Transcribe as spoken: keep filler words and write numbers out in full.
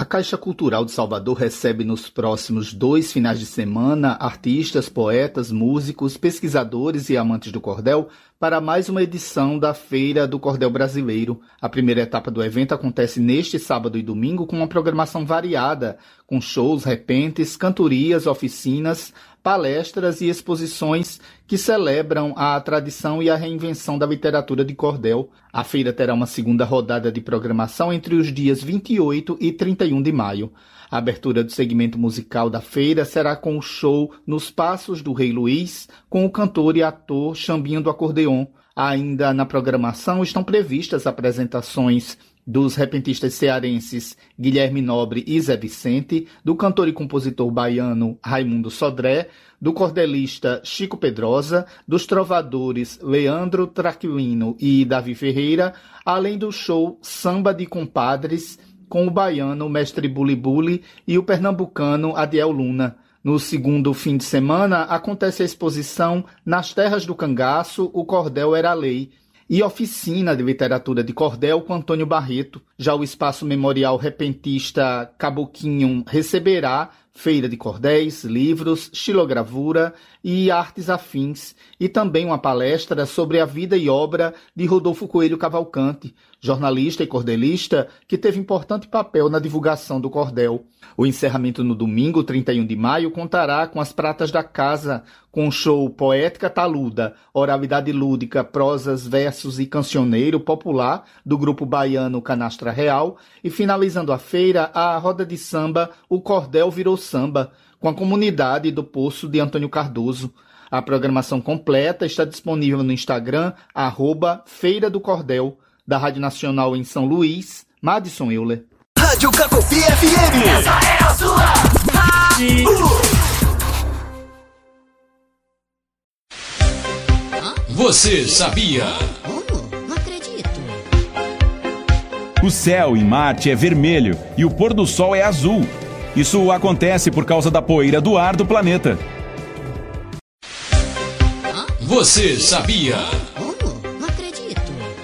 Caixa Cultural de Salvador recebe nos próximos dois finais de semana artistas, poetas, músicos, pesquisadores e amantes do cordel para mais uma edição da Feira do Cordel Brasileiro. A primeira etapa do evento acontece neste sábado e domingo com uma programação variada, com shows, repentes, cantorias, oficinas, palestras e exposições que celebram a tradição e a reinvenção da literatura de cordel. A feira terá uma segunda rodada de programação entre os dias vinte e oito e trinta e um de maio. A abertura do segmento musical da feira será com o show Nos Passos do Rei Luís, com o cantor e ator Xambinho do Acordeon. Ainda na programação estão previstas apresentações dos repentistas cearenses Guilherme Nobre e Zé Vicente, do cantor e compositor baiano Raimundo Sodré, do cordelista Chico Pedrosa, dos trovadores Leandro Traquilino e Davi Ferreira, além do show Samba de Compadres, com o baiano Mestre Buli Buli e o pernambucano Adiel Luna. No segundo fim de semana, acontece a exposição Nas Terras do Cangaço, o Cordel Era Lei, e oficina de literatura de cordel com Antônio Barreto. Já o Espaço Memorial Repentista Caboquinho receberá feira de cordéis, livros, xilogravura e artes afins, e também uma palestra sobre a vida e obra de Rodolfo Coelho Cavalcante, jornalista e cordelista que teve importante papel na divulgação do cordel. O encerramento no domingo, trinta e um de maio, contará com as pratas da casa, com o show Poética Taluda, oralidade lúdica, prosas, versos e cancioneiro popular do grupo baiano Canastra Real, e finalizando a feira, a roda de samba O Cordel Virou Samba, com a comunidade do Poço de Antônio Cardoso. A programação completa está disponível no Instagram, arroba Feira do Cordel, da Rádio Nacional em São Luís, Madison Euler. Rádio Cacofia F M. Essa é a sua rádio. Você sabia? Oh, não acredito. O céu em Marte é vermelho e o pôr do sol é azul. Isso acontece por causa da poeira do ar do planeta. Você sabia?